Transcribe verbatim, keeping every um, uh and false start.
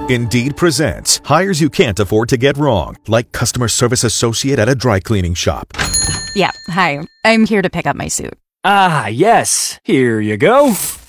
Indeed presents hires you can't afford to get wrong, like customer service associate at a dry cleaning shop. Yeah, hi. I'm here to pick up my suit. Ah, yes. Here you go.